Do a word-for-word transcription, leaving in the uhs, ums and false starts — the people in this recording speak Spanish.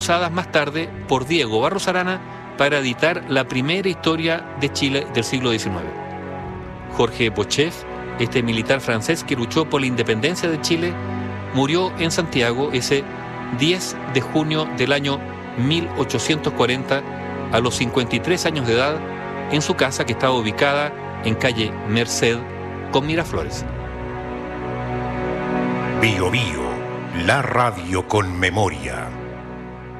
usadas más tarde por Diego Barros Arana para editar la primera historia de Chile del siglo diecinueve. Jorge Beauchef, este militar francés que luchó por la independencia de Chile, murió en Santiago ese diez de junio del año mil ochocientos cuarenta a los cincuenta y tres años de edad en su casa que estaba ubicada en calle Merced con Miraflores. Bio Bio, la radio con memoria.